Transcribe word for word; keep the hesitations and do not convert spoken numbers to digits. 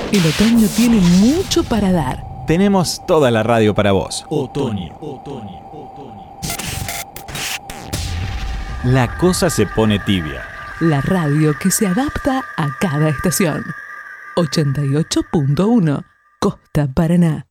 El otoño tiene mucho para dar. Tenemos toda la radio para vos. Otoño, otoño, otoño. La cosa se pone tibia. La radio que se adapta a cada estación. ochenta y ocho punto uno Costa Paraná.